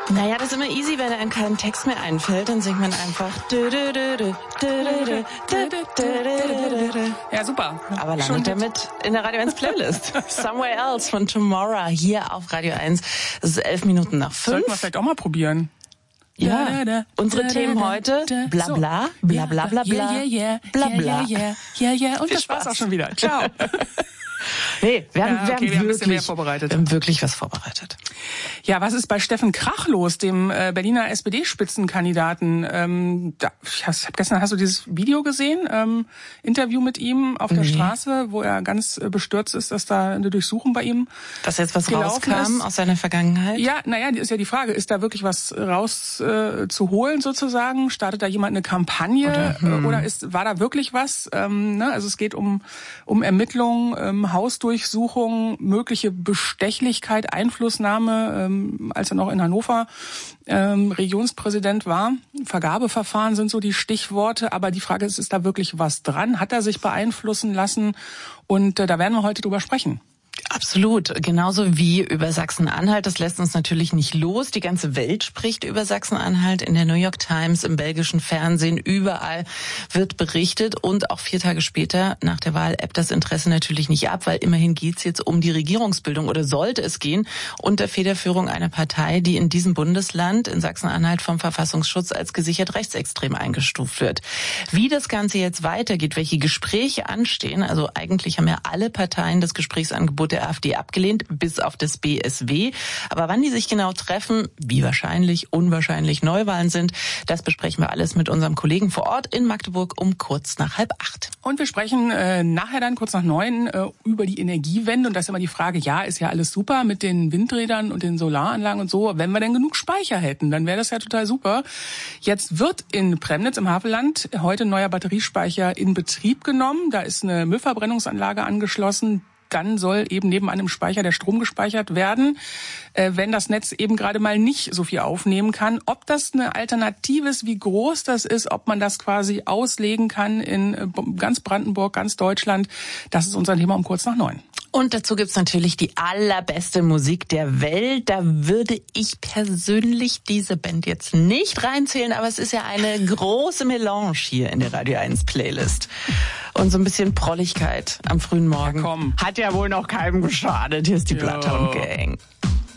Naja, das ist immer easy, wenn einem kein Text mehr einfällt, dann singt man einfach. Ja, super. Aber landet damit in der Radio 1 Playlist. Somewhere Else von Tomorrow hier auf Radio 1. Es ist 11 Minuten nach 5. Sollten wir vielleicht auch mal probieren. Ja, unsere Themen heute, bla bla, bla bla bla bla, bla bla. Ja, und das war's auch schon wieder. Ciao. Nee, wir haben wirklich was vorbereitet. Ja, was ist bei Steffen Krach los, dem Berliner SPD-Spitzenkandidaten? Hast du dieses Video gesehen? Interview mit ihm auf der Straße, wo er ganz bestürzt ist, dass da eine Durchsuchung bei ihm dass jetzt was rauskam aus seiner Vergangenheit? Ja, naja, ist ja die Frage, ist da wirklich was zu holen sozusagen? Startet da jemand eine Kampagne? Oder war da wirklich was? Also es geht um Ermittlungen, Hausdurchsuchung, mögliche Bestechlichkeit, Einflussnahme, als er noch in Hannover Regionspräsident war. Vergabeverfahren sind so die Stichworte, aber die Frage ist da wirklich was dran? Hat er sich beeinflussen lassen? Und da werden wir heute drüber sprechen. Absolut, genauso wie über Sachsen-Anhalt. Das lässt uns natürlich nicht los. Die ganze Welt spricht über Sachsen-Anhalt. In der New York Times, im belgischen Fernsehen, überall wird berichtet. Und auch 4 Tage später nach der Wahl ebbt das Interesse natürlich nicht ab, weil immerhin geht's jetzt um die Regierungsbildung oder sollte es gehen unter Federführung einer Partei, die in diesem Bundesland, in Sachsen-Anhalt, vom Verfassungsschutz als gesichert rechtsextrem eingestuft wird. Wie das Ganze jetzt weitergeht, welche Gespräche anstehen, also eigentlich haben ja alle Parteien das Gesprächsangebot der AfD abgelehnt, bis auf das BSW. Aber wann die sich genau treffen, wie wahrscheinlich, unwahrscheinlich Neuwahlen sind, das besprechen wir alles mit unserem Kollegen vor Ort in Magdeburg um kurz nach 7:30. Und wir sprechen nachher dann kurz nach 9 über die Energiewende. Und da ist immer die Frage, ja, ist ja alles super mit den Windrädern und den Solaranlagen und so. Wenn wir denn genug Speicher hätten, dann wäre das ja total super. Jetzt wird in Premnitz im Havelland heute ein neuer Batteriespeicher in Betrieb genommen. Da ist eine Müllverbrennungsanlage angeschlossen. Dann soll eben neben einem Speicher der Strom gespeichert werden, wenn das Netz eben gerade mal nicht so viel aufnehmen kann. Ob das eine Alternative ist, wie groß das ist, ob man das quasi auslegen kann in ganz Brandenburg, ganz Deutschland, das ist unser Thema um kurz nach 9. Und dazu gibt's natürlich die allerbeste Musik der Welt. Da würde ich persönlich diese Band jetzt nicht reinzählen, aber es ist ja eine große Melange hier in der Radio 1 Playlist. Und so ein bisschen Prolligkeit am frühen Morgen. Ja, komm. Hat ja wohl noch keinem geschadet. Hier ist die Bloodhound Gang.